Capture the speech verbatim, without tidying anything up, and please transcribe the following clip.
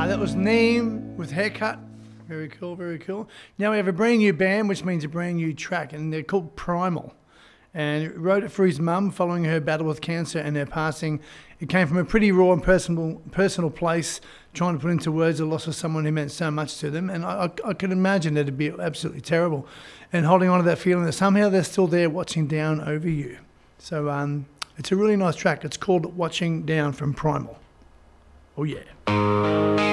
that was Neem with Haircut. Very cool, very cool. Now we have a brand new band, which means a brand new track, and they're called Primal. And he wrote it for his mum following her battle with cancer and her passing. It came from a pretty raw and personal personal place, trying to put into words the loss of someone who meant so much to them. And I, I, I can imagine it'd be absolutely terrible. And holding on to that feeling that somehow they're still there watching down over you. So um, it's a really nice track. It's called Watching Down from Primal. Oh yeah.